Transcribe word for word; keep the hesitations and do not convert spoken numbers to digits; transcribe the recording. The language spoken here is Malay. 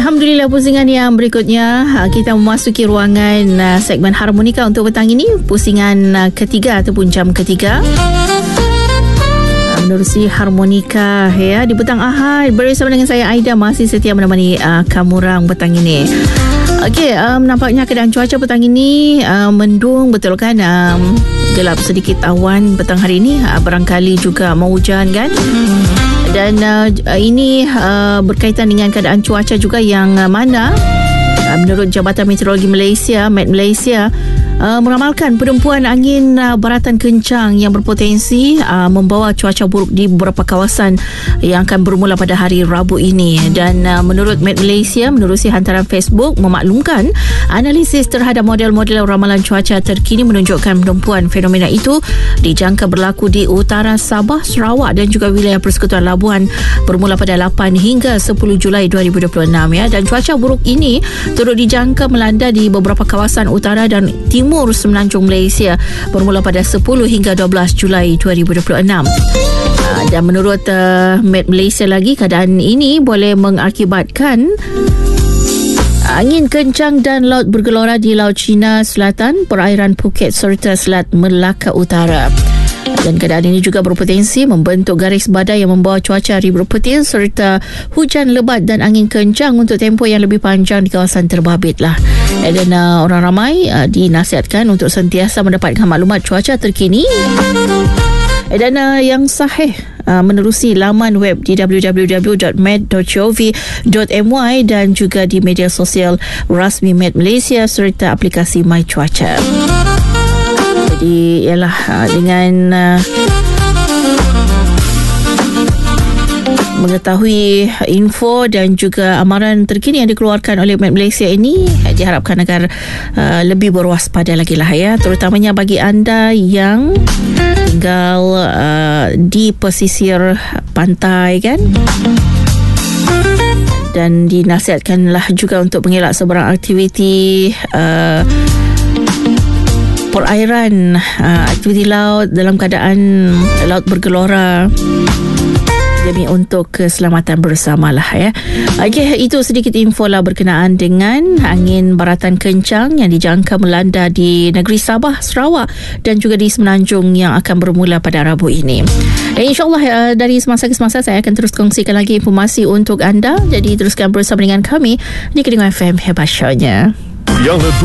Alhamdulillah, pusingan yang berikutnya kita memasuki ruangan uh, segmen Harmonika untuk petang ini. Pusingan uh, ketiga ataupun jam ketiga. Menerusi Harmonika ya di petang Ahad bersama dengan saya Aida, masih setia menemani uh, kamu orang petang ini. Okey, um, nampaknya keadaan cuaca petang ini uh, mendung betul kan, um, gelap sedikit awan petang hari ini, uh, barangkali juga mau hujan kan. Dan uh, ini uh, berkaitan dengan keadaan cuaca juga yang uh, mana uh, menurut Jabatan Meteorologi Malaysia, Met Malaysia, Uh, meramalkan perempuan angin uh, baratan kencang yang berpotensi uh, membawa cuaca buruk di beberapa kawasan yang akan bermula pada hari Rabu ini. Dan uh, menurut Met Malaysia, menerusi hantaran Facebook, memaklumkan analisis terhadap model-model ramalan cuaca terkini menunjukkan perempuan fenomena itu dijangka berlaku di utara Sabah, Sarawak dan juga wilayah Persekutuan Labuan bermula pada lapan hingga sepuluh Julai dua ribu dua puluh enam ya. Dan cuaca buruk ini turut dijangka melanda di beberapa kawasan utara dan timur Timur Semenanjung Malaysia bermula pada sepuluh hingga dua belas Julai dua ribu dua puluh enam. Dan menurut uh, Met Malaysia lagi, keadaan ini boleh mengakibatkan angin kencang dan laut bergelora di Laut Cina Selatan, perairan Phuket serta Selat Melaka Utara. Dan keadaan ini juga berpotensi membentuk garis badai yang membawa cuaca hari berpetir serta hujan lebat dan angin kencang untuk tempoh yang lebih panjang di kawasan terbabit lah. Dan uh, orang ramai uh, dinasihatkan untuk sentiasa mendapatkan maklumat cuaca terkini dan uh, yang sahih uh, menerusi laman web di w w w dot met dot gov dot my dan juga di media sosial rasmi Met Malaysia serta aplikasi My Cuaca. Jadi ialah uh, dengan uh, mengetahui info dan juga amaran terkini yang dikeluarkan oleh Met Malaysia ini, diharapkan agar uh, lebih berwaspada lagi lah ya, terutamanya bagi anda yang tinggal uh, di pesisir pantai kan. Dan dinasihatkanlah juga untuk mengelak sebarang aktiviti uh, perairan, uh, aktiviti laut dalam keadaan laut bergelora demi untuk keselamatan bersamalah ya. Okey, itu sedikit info lah berkenaan dengan angin baratan kencang yang dijangka melanda di negeri Sabah, Sarawak dan juga di Semenanjung yang akan bermula pada Rabu ini. Eh, InsyaAllah uh, dari semasa ke semasa saya akan terus kongsikan lagi informasi untuk anda. Jadi teruskan bersama dengan kami di Kedingon F M Hebat Shownya. Yang